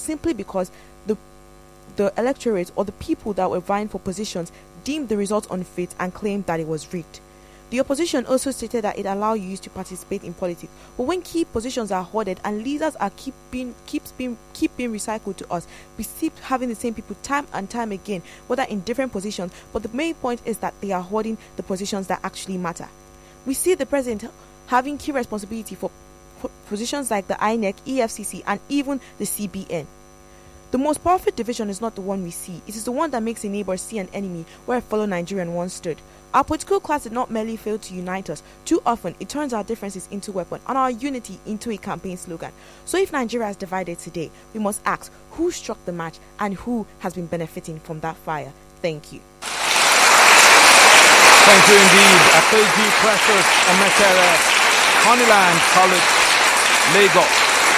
simply because the electorate or the people that were vying for positions deemed the results unfit and claimed that it was rigged. The opposition also stated that it allowed youth to participate in politics, but when key positions are hoarded and leaders are keep being recycled to us, we keep having the same people time and time again, whether in different positions, but the main point is that they are hoarding the positions that actually matter. We see the president having key responsibility for positions like the INEC, EFCC, and even the CBN. The most powerful division is not the one we see. It is the one that makes a neighbor see an enemy, where a fellow Nigerian once stood. Our political class did not merely fail to unite us. Too often, it turns our differences into weapons and our unity into a campaign slogan. So if Nigeria is divided today, we must ask who struck the match and who has been benefiting from that fire. Thank you. Thank you indeed. Akeji Precious Emetere, Honeyland College, Lagos.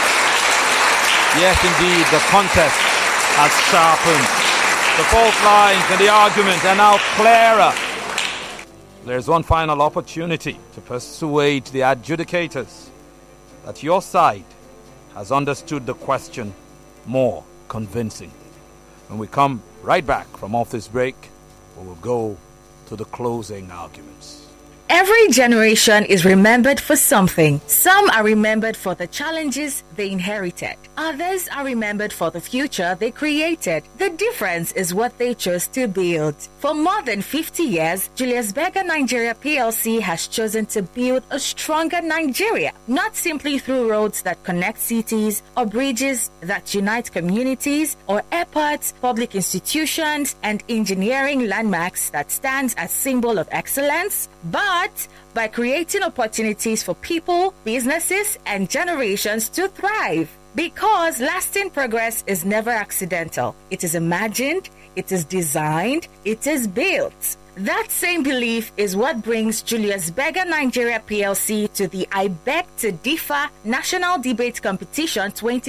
Yes, indeed, the contest has sharpened. The fault lines and the argument are now clearer. There's one final opportunity to persuade the adjudicators that your side has understood the question more convincingly. When we come right back from off this break, we will go to the closing arguments. Every generation is remembered for something. Some are remembered for the challenges they inherited. Others are remembered for the future they created. The difference is what they chose to build. For more than 50 years, Julius Berger Nigeria PLC has chosen to build a stronger Nigeria, not simply through roads that connect cities or bridges that unite communities or airports, public institutions, and engineering landmarks that stands as symbol of excellence, but by creating opportunities for people, businesses, and generations to thrive. Because lasting progress is never accidental. It is imagined, it is designed, it is built. That same belief is what brings Julius Berger Nigeria PLC to the I Beg to Differ National Debate Competition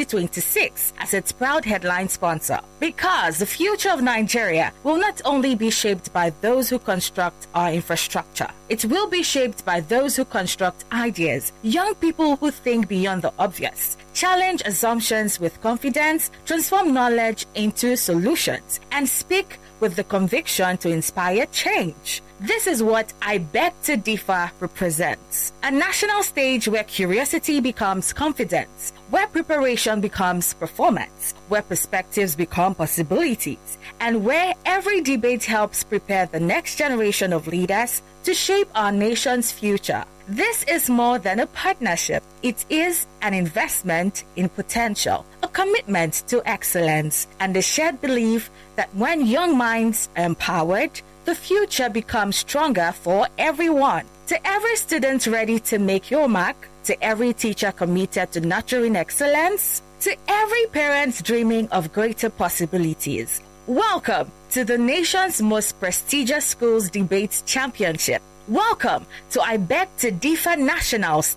2026 as its proud headline sponsor. Because the future of Nigeria will not only be shaped by those who construct our infrastructure, it will be shaped by those who construct ideas, young people who think beyond the obvious, challenge assumptions with confidence, transform knowledge into solutions, and speak with the conviction to inspire change. This is what I Beg to Differ represents. A national stage where curiosity becomes confidence, where preparation becomes performance, where perspectives become possibilities, and where every debate helps prepare the next generation of leaders to shape our nation's future. This is more than a partnership. It is an investment in potential, a commitment to excellence, and a shared belief that when young minds are empowered, the future becomes stronger for everyone. To every student ready to make your mark, to every teacher committed to nurturing excellence, to every parent dreaming of greater possibilities, welcome to the nation's most prestigious schools debates championship. Welcome to I Beg to Differ Nationals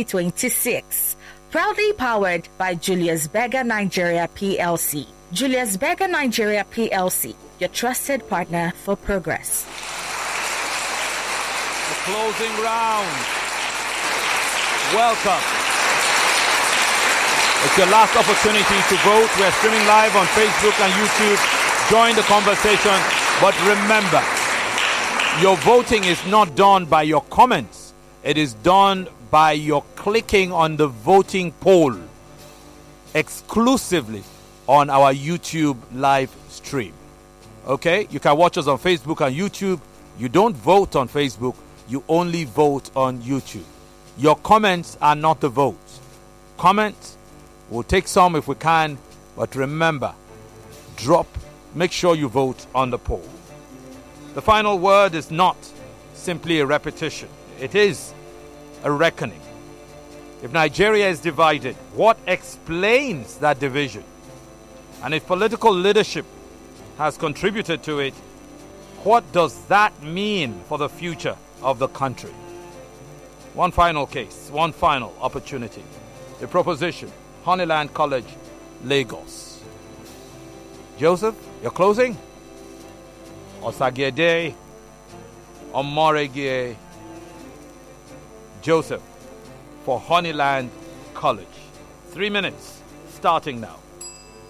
2026. Proudly powered by Julius Berger Nigeria PLC. Julius Berger Nigeria PLC, your trusted partner for progress. The closing round. Welcome. It's your last opportunity to vote. We're streaming live on Facebook and YouTube. Join the conversation. But remember, your voting is not done by your comments. It is done by your clicking on the voting poll exclusively on our YouTube live stream. Okay? You can watch us on Facebook and YouTube. You don't vote on Facebook. You only vote on YouTube. Your comments are not the votes. Comments, we'll take some if we can. But remember, make sure you vote on the poll. The final word is not simply a repetition. It is a reckoning. If Nigeria is divided, what explains that division? And if political leadership has contributed to it, what does that mean for the future of the country? One final case, one final opportunity. The proposition, Honeyland College, Lagos. Joseph, you're closing? Osagede, Omoregie, Joseph for Honeyland College. 3 minutes starting now.